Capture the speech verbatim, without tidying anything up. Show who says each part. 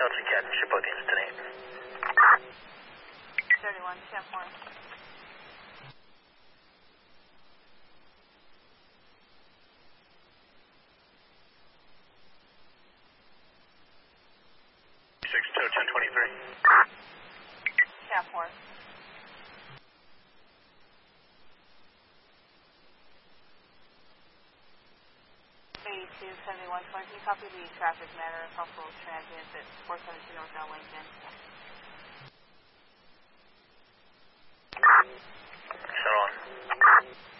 Speaker 1: Delta Cat, ship both units to name.
Speaker 2: thirty-one, Champ one.
Speaker 1: Six two ten twenty three.
Speaker 2: Champ one. eighty-two seventy-one twenty, copy the traffic matter, possible transient at four seventy-two North L Lincoln.
Speaker 1: So on.